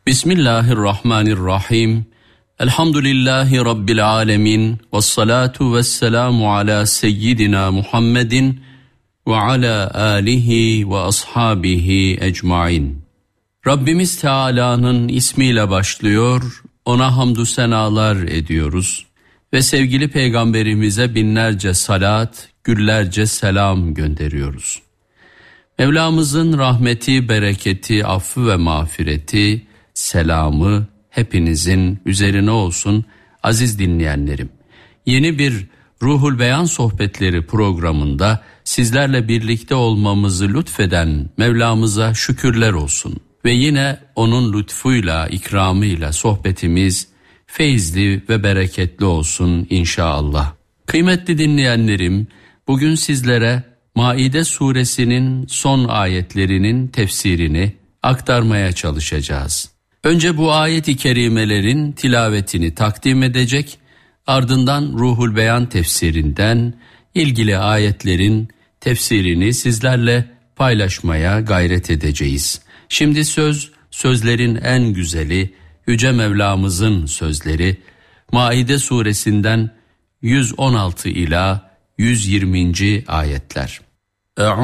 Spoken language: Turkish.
Bismillahirrahmanirrahim. Elhamdülillahi Rabbil alemin. Vessalatu vesselamu ala seyyidina Muhammedin ve ala alihi ve ashabihi ecmain. Rabbimiz Teala'nın ismiyle başlıyor, ona hamdü senalar ediyoruz ve sevgili peygamberimize binlerce salat, güllerce selam gönderiyoruz. Mevlamızın rahmeti, bereketi, affı ve mağfireti, selamı hepinizin üzerine olsun aziz dinleyenlerim. Yeni bir Ruhul Beyan Sohbetleri programında sizlerle birlikte olmamızı lütfeden Mevlamıza şükürler olsun. Ve yine onun lütfuyla, ikramıyla sohbetimiz feyizli ve bereketli olsun inşallah. Kıymetli dinleyenlerim, bugün sizlere Maide suresinin son ayetlerinin tefsirini aktarmaya çalışacağız. Önce bu ayet-i kerimelerin tilavetini takdim edecek, ardından Ruhul Beyan tefsirinden ilgili ayetlerin tefsirini sizlerle paylaşmaya gayret edeceğiz. Şimdi sözlerin en güzeli, Yüce Mevlamızın sözleri, Maide suresinden 116 ila 120. ayetler.